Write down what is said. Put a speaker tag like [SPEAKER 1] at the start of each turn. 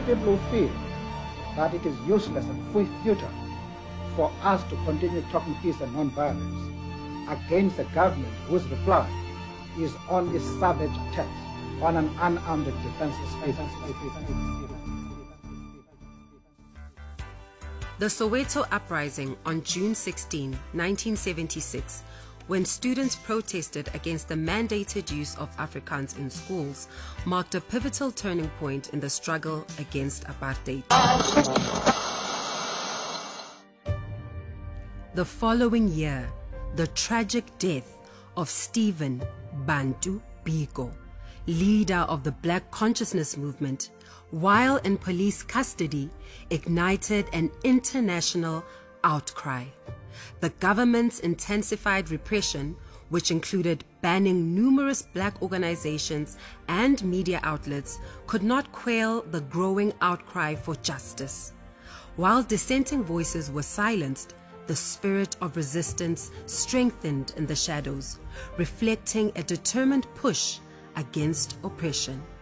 [SPEAKER 1] people who feel that it is useless and futile for us to continue talking peace and non-violence against a government whose reply is only savage attacks on an unarmed and defenseless people.
[SPEAKER 2] The Soweto uprising on June 16, 1976, when students protested against the mandated use of Afrikaans in schools, marked a pivotal turning point in the struggle against apartheid. The following year, the tragic death of Stephen Bantu Biko, leader of the Black Consciousness Movement, while in police custody, ignited an international outcry. The government's intensified repression, which included banning numerous Black organizations and media outlets, could not quell the growing outcry for justice. While dissenting voices were silenced, the spirit of resistance strengthened in the shadows, reflecting a determined push against oppression.